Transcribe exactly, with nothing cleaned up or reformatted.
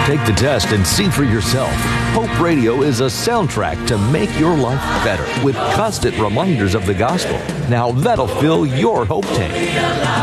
Take the test and see for yourself. Hope Radio is a soundtrack to make your life better with constant reminders of the gospel. Now that'll fill your hope tank.